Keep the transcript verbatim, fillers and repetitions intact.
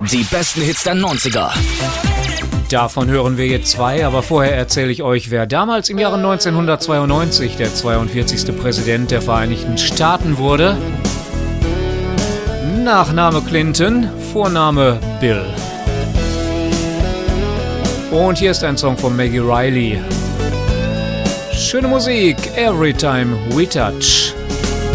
Die besten Hits der neunziger. Davon hören wir jetzt zwei, aber vorher erzähle ich euch, wer damals im Jahre neunzehnhundertzweiundneunzig der zweiundvierzigste Präsident der Vereinigten Staaten wurde. Nachname Clinton, Vorname Bill. Und hier ist ein Song von Maggie Reilly. Schöne Musik, Every Time We Touch.